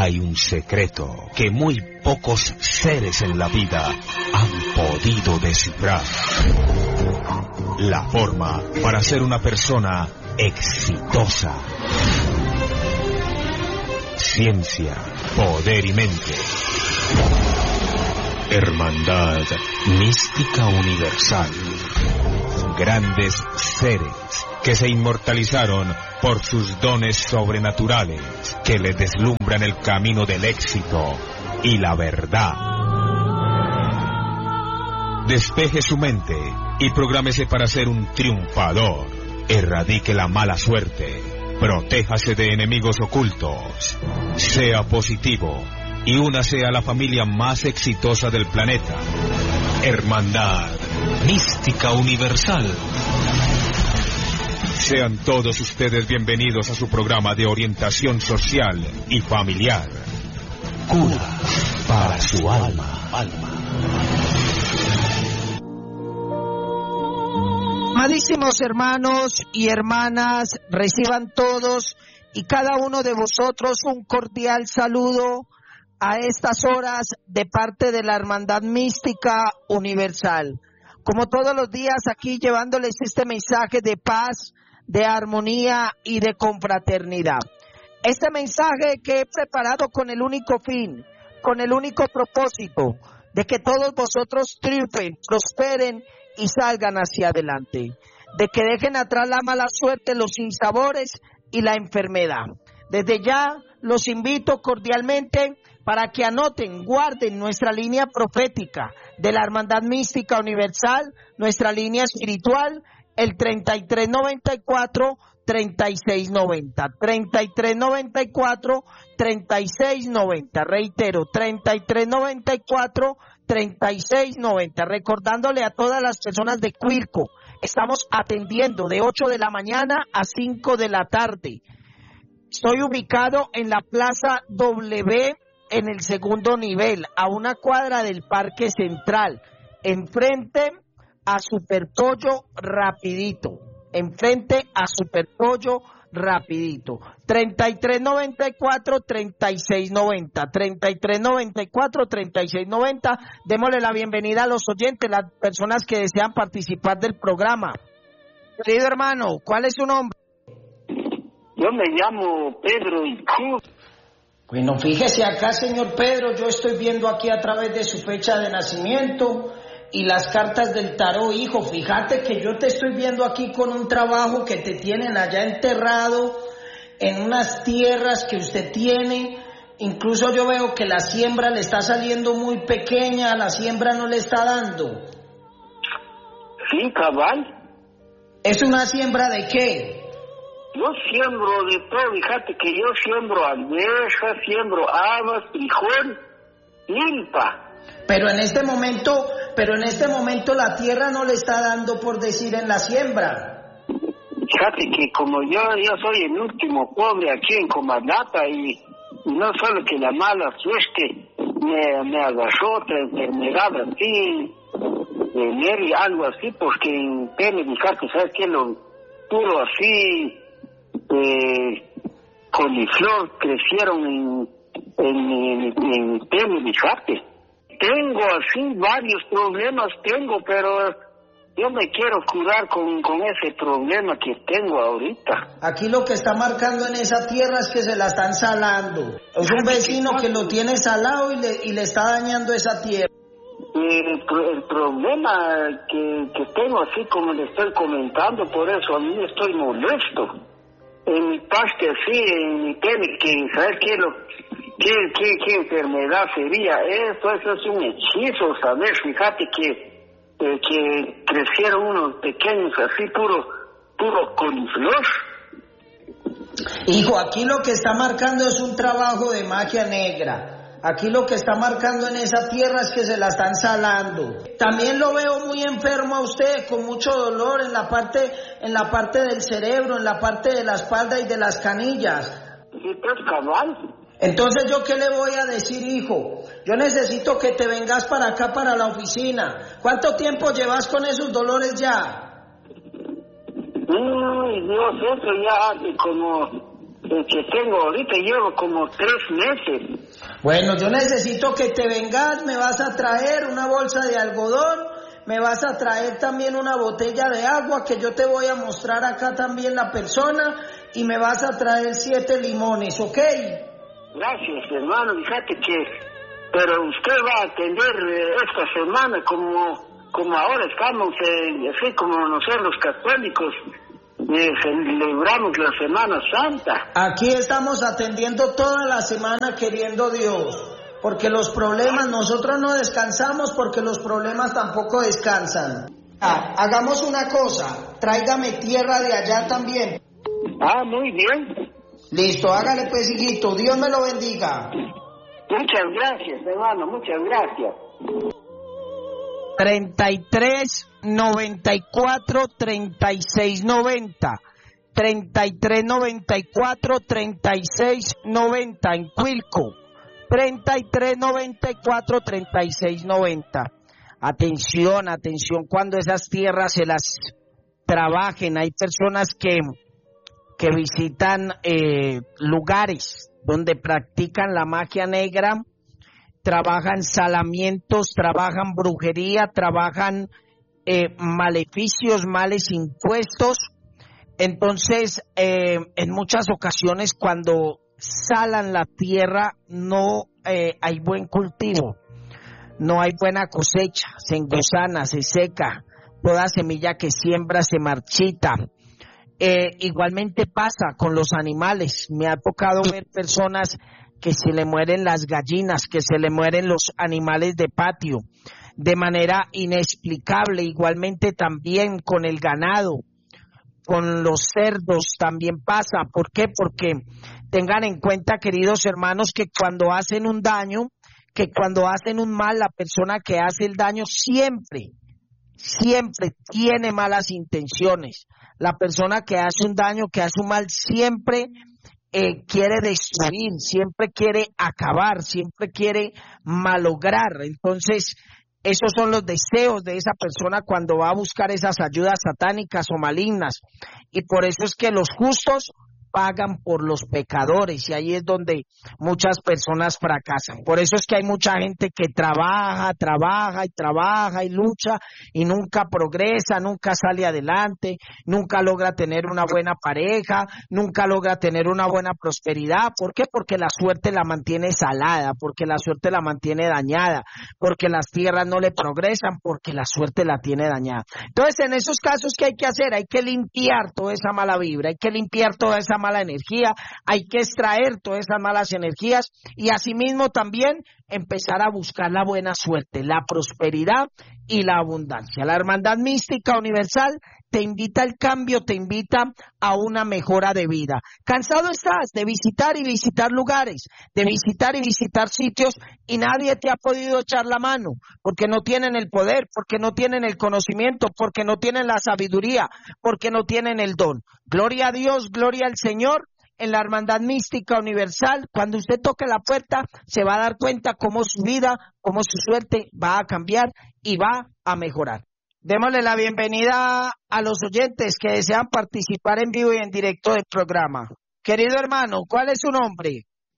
hay un secreto que muy pocos seres en la vida han podido descifrar. La forma para ser una persona exitosa. Ciencia, poder y mente. Hermandad mística universal. Grandes seres que se inmortalizaron por sus dones sobrenaturales, que les deslumbran el camino del éxito y la verdad. Despeje su mente y prográmese para ser un triunfador. Erradique la mala suerte. Protéjase de enemigos ocultos. Sea positivo y únase a la familia más exitosa del planeta. Hermandad mística universal. Sean todos ustedes bienvenidos a su programa de orientación social y familiar. Cura para su alma. Amadísimos hermanos y hermanas, reciban todos y cada uno de vosotros un cordial saludo a estas horas de parte de la Hermandad Mística Universal. Como todos los días aquí llevándoles este mensaje de paz, de armonía y de confraternidad. Este mensaje que he preparado con el único fin, con el único propósito de que todos vosotros triunfen, prosperen y salgan hacia adelante, de que dejen atrás la mala suerte, los sinsabores y la enfermedad. Desde ya los invito cordialmente para que anoten, guarden nuestra línea profética de la Hermandad Mística Universal, nuestra línea espiritual, el 3394-3690, 3394-3690, reitero, 3394-3690, recordándole a todas las personas de Cuilco, estamos atendiendo de 8 de la mañana a 5 de la tarde. Estoy ubicado en la Plaza W, en el segundo nivel, a una cuadra del Parque Central, enfrente a Superpollo Rapidito, enfrente a Superpollo Rapidito, 3394-3690, 3394-3690, démosle la bienvenida a los oyentes, las personas que desean participar del programa. Querido hermano, ¿cuál es su nombre? Yo me llamo Pedro Incú. Bueno, fíjese acá, señor Pedro, yo estoy viendo aquí a través de su fecha de nacimiento y las cartas del tarot, hijo. Fíjate que yo te estoy viendo aquí con un trabajo que te tienen allá enterrado en unas tierras que usted tiene. Incluso yo veo que la siembra le está saliendo muy pequeña, la siembra no le está dando. Sí, cabal. ¿Es una siembra de qué? Yo siembro de todo, fíjate que yo siembro almejas, siembro habas, frijol, milpa. Pero en este momento la tierra no le está dando, por decir, en la siembra. Fíjate que como yo soy el último pobre aquí en Comalapa y no solo que la mala suerte me agarró otra enfermedad así, algo así, porque en Pene, fíjate, ¿sabes qué? Lo puro así, coliflor crecieron en Pene, fíjate. Tengo así varios problemas, pero yo me quiero curar con ese problema que tengo ahorita. Aquí lo que está marcando en esa tierra es que se la están salando. Es un vecino que lo tiene salado y le está dañando esa tierra. El problema que tengo, así como le estoy comentando, por eso a mí estoy molesto. En mi paste así, en mi pene, que ¿sabes qué? ¿Qué enfermedad sería? Eso es un hechizo, ¿sabes? Fíjate que crecieron unos pequeños así, puro coliflor. Hijo, aquí lo que está marcando es un trabajo de magia negra. Aquí lo que está marcando en esa tierra es que se la están salando. También lo veo muy enfermo a usted, con mucho dolor en la parte del cerebro, en la parte de la espalda y de las canillas. Sí, pues, cabal. Entonces, ¿yo qué le voy a decir, hijo? Yo necesito que te vengas para acá, para la oficina. ¿Cuánto tiempo llevas con esos dolores ya? Dios, eso ya hace como El que tengo ahorita llevo como 3 meses. Bueno, yo necesito que te vengas, me vas a traer una bolsa de algodón, me vas a traer también una botella de agua que yo te voy a mostrar acá también la persona y me vas a traer 7 limones, ¿ok? Gracias, hermano, fíjate que... Pero usted va a atender esta semana como ahora estamos, así como nosotros los católicos, celebramos la Semana Santa. Aquí estamos atendiendo toda la semana queriendo Dios, porque los problemas, nosotros no descansamos porque los problemas tampoco descansan. Hagamos una cosa, tráigame tierra de allá también. Muy bien. Listo, hágale pues, hijito, Dios me lo bendiga. Muchas gracias, hermano, muchas gracias. 33 94 36 90 33 94 36 90 en Cuilco, 33 94 36 90. Atención, atención cuando esas tierras se las trabajen. Hay personas que visitan lugares donde practican la magia negra, trabajan salamientos, trabajan brujería, trabajan maleficios, males impuestos. Entonces, en muchas ocasiones cuando salan la tierra no hay buen cultivo, no hay buena cosecha, se engusana, se seca, toda semilla que siembra se marchita. Igualmente pasa con los animales. Me ha tocado ver personas que se le mueren las gallinas, que se le mueren los animales de patio de manera inexplicable. Igualmente también con el ganado, con los cerdos también pasa. ¿Por qué? Porque tengan en cuenta, queridos hermanos, que cuando hacen un daño, que cuando hacen un mal, la persona que hace el daño siempre tiene malas intenciones. La persona que hace un daño, que hace un mal, siempre quiere destruir, siempre quiere acabar, siempre quiere malograr. Entonces, esos son los deseos de esa persona cuando va a buscar esas ayudas satánicas o malignas. Y por eso es que los justos pagan por los pecadores, y ahí es donde muchas personas fracasan. Por eso es que hay mucha gente que trabaja y lucha y nunca progresa, nunca sale adelante, nunca logra tener una buena pareja, nunca logra tener una buena prosperidad. ¿Por qué? Porque la suerte la mantiene salada, porque la suerte la mantiene dañada, porque las tierras no le progresan, porque la suerte la tiene dañada. Entonces, en esos casos, ¿qué hay que hacer? Hay que limpiar toda esa mala vibra, hay que limpiar toda esa mala energía, hay que extraer todas esas malas energías y asimismo también empezar a buscar la buena suerte, la prosperidad y la abundancia. La Hermandad Mística Universal te invita al cambio, te invita a una mejora de vida. ¿Cansado estás de visitar y visitar lugares, de visitar y visitar sitios y nadie te ha podido echar la mano? Porque no tienen el poder, porque no tienen el conocimiento, porque no tienen la sabiduría, porque no tienen el don. Gloria a Dios, gloria al Señor. En la Hermandad Mística Universal, cuando usted toque la puerta, se va a dar cuenta cómo su vida, cómo su suerte va a cambiar y va a mejorar. Démosle la bienvenida a los oyentes que desean participar en vivo y en directo del programa. Querido hermano, ¿cuál es su nombre?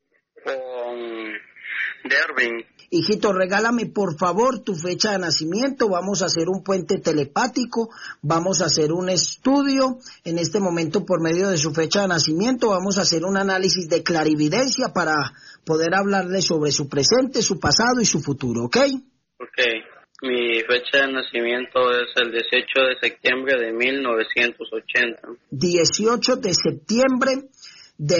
Derwin. Hijito, regálame por favor tu fecha de nacimiento, vamos a hacer un puente telepático, vamos a hacer un estudio, en este momento por medio de su fecha de nacimiento, vamos a hacer un análisis de clarividencia para poder hablarle sobre su presente, su pasado y su futuro, ¿ok? Ok, mi fecha de nacimiento es el 18 de septiembre de 1980. 18 de septiembre de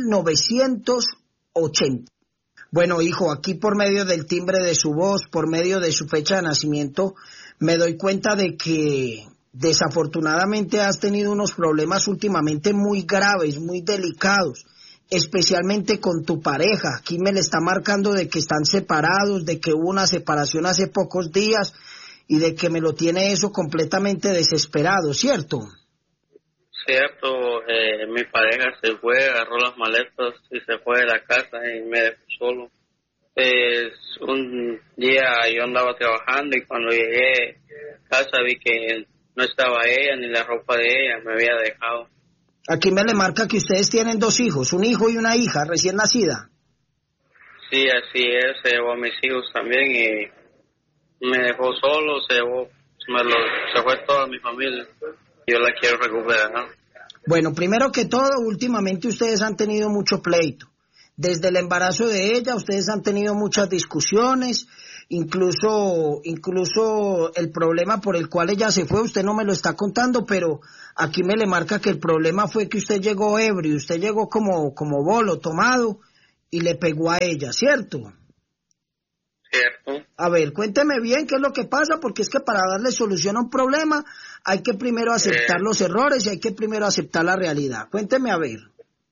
1980. Bueno, hijo, aquí por medio del timbre de su voz, por medio de su fecha de nacimiento, me doy cuenta de que desafortunadamente has tenido unos problemas últimamente muy graves, muy delicados, especialmente con tu pareja. Aquí me le está marcando de que están separados, de que hubo una separación hace pocos días y de que me lo tiene eso completamente desesperado, ¿cierto? Cierto, mi pareja se fue, agarró las maletas y se fue de la casa y me dejó solo. Un día yo andaba trabajando y cuando llegué a casa vi que no estaba ella ni la ropa de ella, me había dejado. Aquí me le marca que ustedes tienen 2 hijos, un hijo y una hija recién nacida. Sí, así es, se llevó a mis hijos también y me dejó solo, se fue toda mi familia. Yo la quiero recuperar. Bueno, primero que todo, últimamente ustedes han tenido mucho pleito. Desde el embarazo de ella, ustedes han tenido muchas discusiones, incluso el problema por el cual ella se fue, usted no me lo está contando, pero aquí me le marca que el problema fue que usted llegó ebrio, usted llegó como bolo, tomado, y le pegó a ella, ¿cierto? Cierto. A ver, cuénteme bien qué es lo que pasa, porque es que para darle solución a un problema hay que primero aceptar los errores y hay que primero aceptar la realidad. Cuénteme a ver.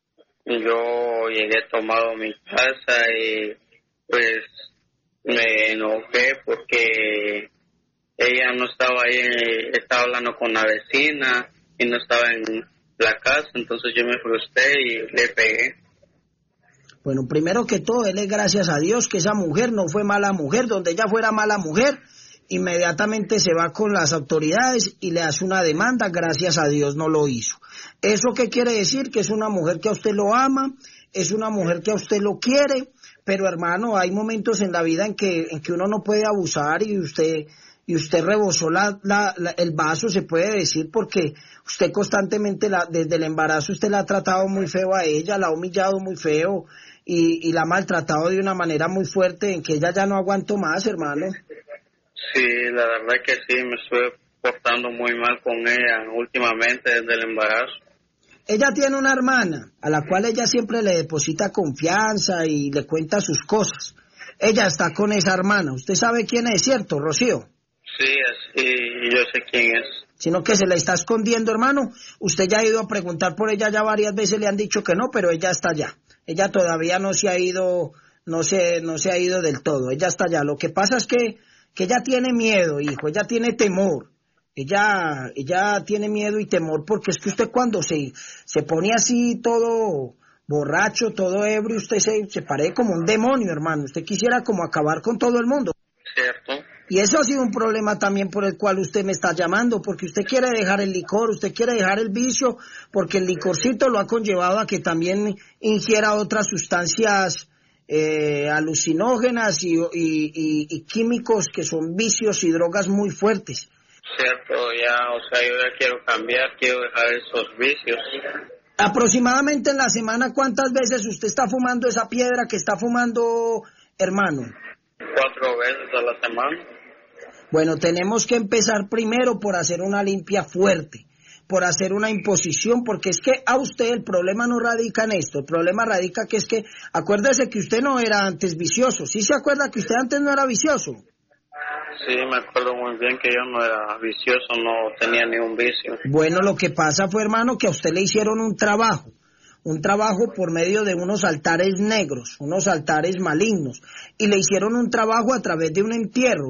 Yo llegué tomado a mi casa y pues me enojé porque ella no estaba ahí, estaba hablando con la vecina y no estaba en la casa, entonces yo me frustré y le pegué. Bueno, primero que todo, dele gracias a Dios que esa mujer no fue mala mujer. Donde ella fuera mala mujer, inmediatamente se va con las autoridades y le hace una demanda. Gracias a Dios no lo hizo. ¿Eso qué quiere decir? Que es una mujer que a usted lo ama, es una mujer que a usted lo quiere, pero hermano, hay momentos en la vida en que uno no puede abusar y usted rebosó el vaso, se puede decir, porque usted constantemente desde el embarazo usted la ha tratado muy feo a ella, la ha humillado muy feo y la ha maltratado de una manera muy fuerte en que ella ya no aguantó más, hermano. Sí, la verdad que sí, me estoy portando muy mal con ella últimamente desde el embarazo. Ella tiene una hermana a la cual ella siempre le deposita confianza y le cuenta sus cosas. Ella está con esa hermana. ¿Usted sabe quién es, cierto, Rocío? Sí, yo sé quién es. Sino que se la está escondiendo, hermano. Usted ya ha ido a preguntar por ella, ya varias veces le han dicho que no, pero ella está allá. Ella todavía no se ha ido, no se ha ido del todo. Ella está allá. Lo que pasa es que ella tiene miedo, hijo. Ella tiene temor. Ella tiene miedo y temor porque es que usted cuando se pone así todo borracho, todo ebrio, usted se parece como un demonio, hermano. Usted quisiera como acabar con todo el mundo. Cierto. Y eso ha sido un problema también por el cual usted me está llamando, porque usted quiere dejar el licor, usted quiere dejar el vicio, porque el licorcito lo ha conllevado a que también ingiera otras sustancias alucinógenas y químicos que son vicios y drogas muy fuertes. Cierto, yo ya quiero cambiar, quiero dejar esos vicios. Aproximadamente en la semana, ¿cuántas veces usted está fumando esa piedra que está fumando, hermano? 4 veces a la semana. Bueno, tenemos que empezar primero por hacer una limpia fuerte, por hacer una imposición, porque es que a usted el problema no radica en esto, el problema radica que es que, acuérdese que usted no era antes vicioso, ¿sí se acuerda que usted antes no era vicioso? Sí, me acuerdo muy bien que yo no era vicioso, no tenía ni un vicio. Bueno, lo que pasa fue, hermano, que a usted le hicieron un trabajo por medio de unos altares negros, unos altares malignos, y le hicieron un trabajo a través de un entierro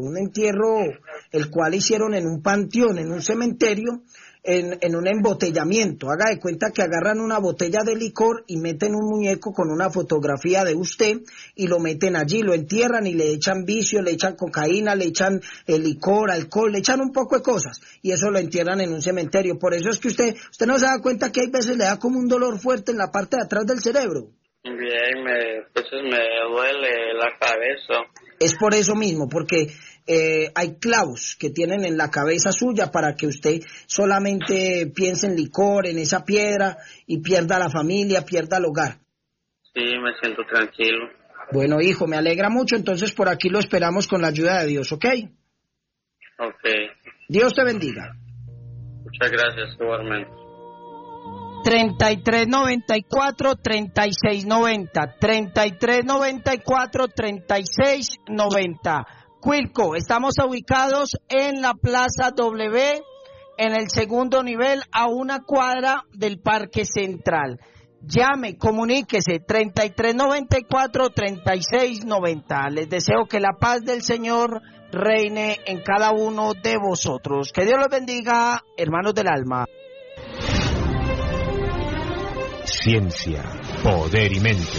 el cual hicieron en un panteón, en un cementerio, en un embotellamiento. Haga de cuenta que agarran una botella de licor y meten un muñeco con una fotografía de usted y lo meten allí, lo entierran y le echan vicio, le echan cocaína, le echan licor, alcohol, le echan un poco de cosas y eso lo entierran en un cementerio. Por eso es que usted no se da cuenta que hay veces le da como un dolor fuerte en la parte de atrás del cerebro. Bien, entonces me duele la cabeza. Es por eso mismo, porque hay clavos que tienen en la cabeza suya para que usted solamente piense en licor, en esa piedra y pierda la familia, pierda el hogar. Sí, me siento tranquilo. Bueno, hijo, me alegra mucho, entonces por aquí lo esperamos con la ayuda de Dios, ¿ok? Ok. Dios te bendiga. Muchas gracias, igualmente. 3394-3690, 3394-3690. Cuilco, estamos ubicados en la Plaza W, en el segundo nivel, a 1 cuadra del Parque Central. Llame, comuníquese, 3394-3690. Les deseo que la paz del Señor reine en cada uno de vosotros. Que Dios los bendiga, hermanos del alma. Ciencia, poder y mente.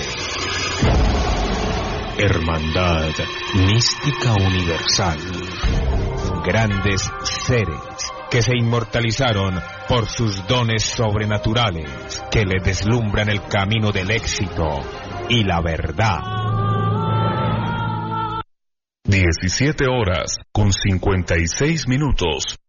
Hermandad mística universal. Grandes seres que se inmortalizaron por sus dones sobrenaturales que le deslumbran el camino del éxito y la verdad. 17 horas con 56 minutos.